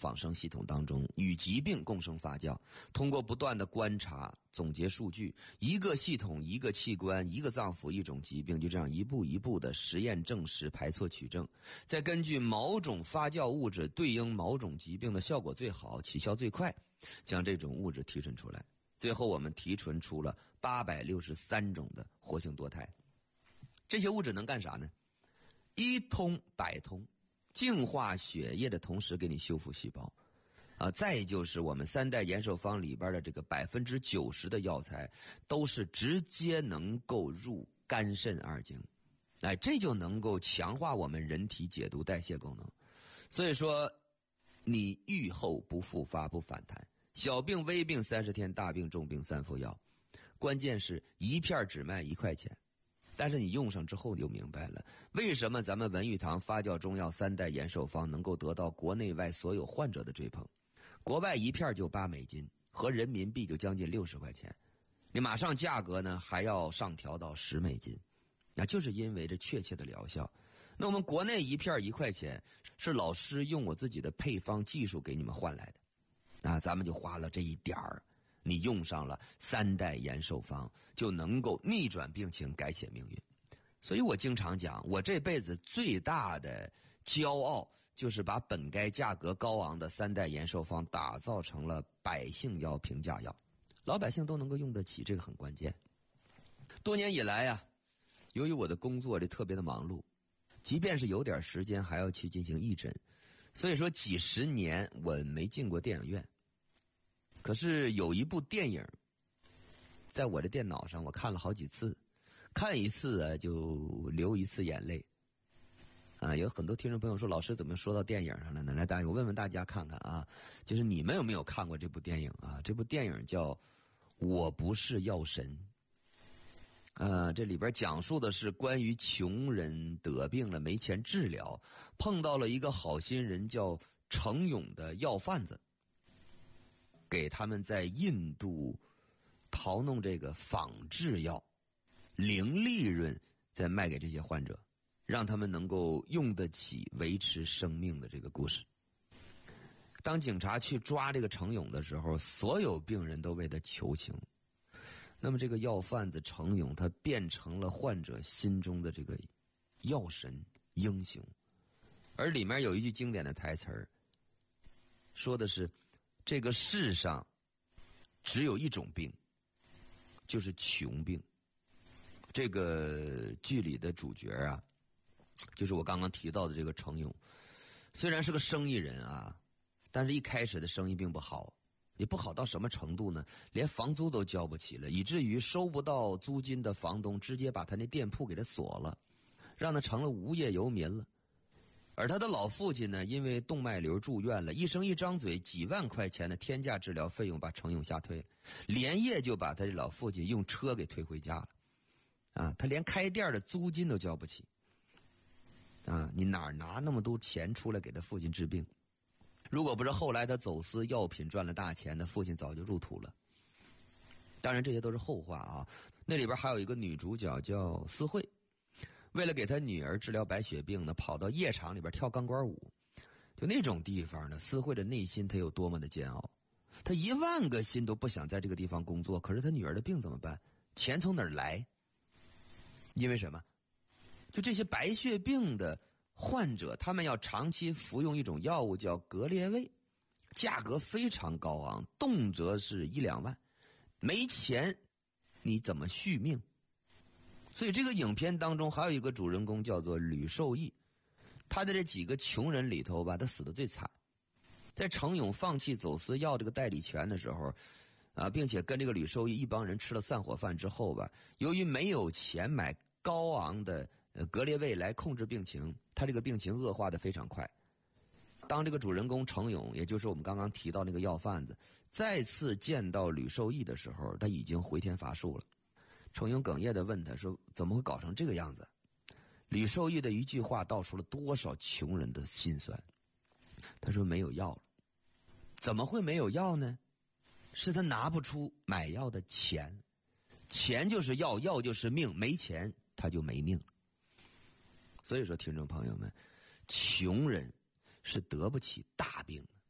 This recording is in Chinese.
仿生系统当中，与疾病共生发酵，通过不断的观察总结数据，一个系统一个器官一个脏腑一种疾病，就这样一步一步的实验证实排错取证，再根据某种发酵物质对应某种疾病的效果最好起效最快，将这种物质提纯出来，最后我们提纯出了863种的活性多肽。这些物质能干啥呢？一通百通，净化血液的同时给你修复细胞再就是我们3代延寿方里边的这个90%的药材都是直接能够入肝肾二经，这就能够强化我们人体解毒代谢功能。所以说你愈后不复发不反弹，小病微病30天，大病重病3服药，关键是一片只卖1块钱。但是你用上之后你就明白了，为什么咱们文玉堂发酵中药3代延寿方能够得到国内外所有患者的追捧。国外一片就8美金，合人民币就将近60块钱，你马上价格呢还要上调到10美金，那就是因为这确切的疗效。那我们国内一片1块钱，是老师用我自己的配方技术给你们换来的咱们就花了这一点儿，你用上了3代延寿方，就能够逆转病情，改写命运。所以我经常讲，我这辈子最大的骄傲就是把本该价格高昂的3代延寿方打造成了百姓药、平价药，老百姓都能够用得起，这个很关键。多年以来由于我的工作这特别的忙碌，即便是有点时间还要去进行义诊，所以说几十年我没进过电影院。可是有一部电影在我的电脑上我看了好几次，看一次就流一次眼泪有很多听众朋友说，老师怎么说到电影上了呢？来，我问问大家看看就是你们有没有看过这部电影这部电影叫《我不是药神》这里边讲述的是关于穷人得病了没钱治疗，碰到了一个好心人叫程勇的药贩子，给他们在印度淘弄这个仿制药，零利润再卖给这些患者，让他们能够用得起维持生命的这个故事。当警察去抓这个程勇的时候，所有病人都为他求情。那么这个药贩子程勇，他变成了患者心中的这个药神英雄。而里面有一句经典的台词儿，说的是这个世上只有一种病，就是穷病。这个剧里的主角就是我刚刚提到的这个程勇，虽然是个生意人但是一开始的生意并不好，也不好到什么程度呢？连房租都交不起了，以至于收不到租金的房东直接把他那店铺给他锁了，让他成了无业游民了。而他的老父亲呢，因为动脉瘤住院了，医生一张嘴几万块钱的天价治疗费用把程勇吓退了，连夜就把他这老父亲用车给推回家了他连开店的租金都交不起你哪拿那么多钱出来给他父亲治病？如果不是后来他走私药品赚了大钱，他父亲早就入土了。当然这些都是后话那里边还有一个女主角叫思慧，为了给他女儿治疗白血病呢，跑到夜场里边跳钢管舞。就那种地方呢，思慧的内心他有多么的煎熬，他10000个心都不想在这个地方工作。可是他女儿的病怎么办？钱从哪儿来？因为什么？就这些白血病的患者，他们要长期服用一种药物叫格列卫，价格非常高昂，动辄是1-2万，没钱你怎么续命？所以这个影片当中还有一个主人公叫做吕受益，他的这几个穷人里头吧，他死得最惨。在程勇放弃走私药这个代理权的时候并且跟这个吕受益一帮人吃了散伙饭之后吧，由于没有钱买高昂的格列卫来控制病情，他这个病情恶化的非常快。当这个主人公程勇，也就是我们刚刚提到那个药贩子，再次见到吕受益的时候，他已经回天乏术了。程勇哽咽地问他说，怎么会搞成这个样子？吕受益的一句话道出了多少穷人的心酸。他说没有药了。怎么会没有药呢？是他拿不出买药的钱，钱就是药，药就是命，没钱他就没命。所以说听众朋友们，穷人是得不起大病的。